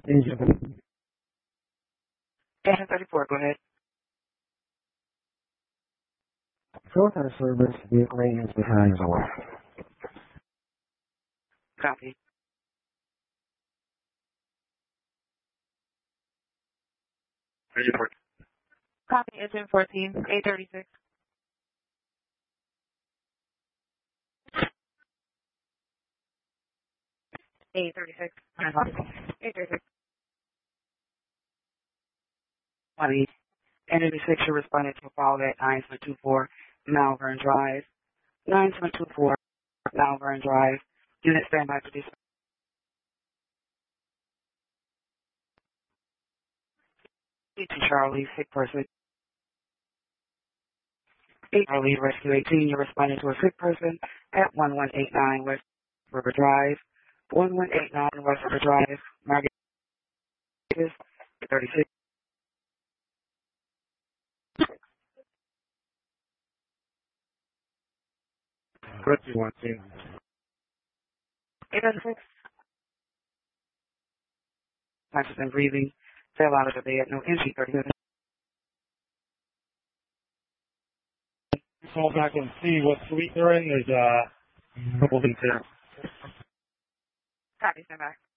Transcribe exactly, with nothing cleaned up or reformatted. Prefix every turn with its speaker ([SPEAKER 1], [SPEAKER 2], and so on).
[SPEAKER 1] Engine
[SPEAKER 2] thirty-four, go ahead.
[SPEAKER 1] short out of service, vehicle maintenance behind door.
[SPEAKER 2] Copy. Copy, engine fourteen, eight thirty-six. eight thirty-six. eight thirty-six. Copy. Energy six, you're responding to a call at nine seven two four Malvern Drive. nine seven two four Malvern Drive. Unit standby for this. Charlie, sick person. eight Charlie, Rescue eighteen, you're responding to a sick person at one one eight nine West River Drive. one one eight nine West River Drive. Margaret Davis, thirty-six.
[SPEAKER 3] Rescue one team.
[SPEAKER 2] eight thirty-six. Conscious and breathing. Fell out of the bed. No entry. thirty-seven.
[SPEAKER 3] Call back and see what suite they're in. There's uh, a couple things here.
[SPEAKER 2] Copy, stand by.